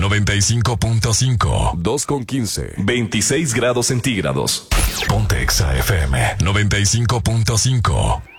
95.5. 2:15. 26 grados centígrados. Ponte Exa FM 95.5.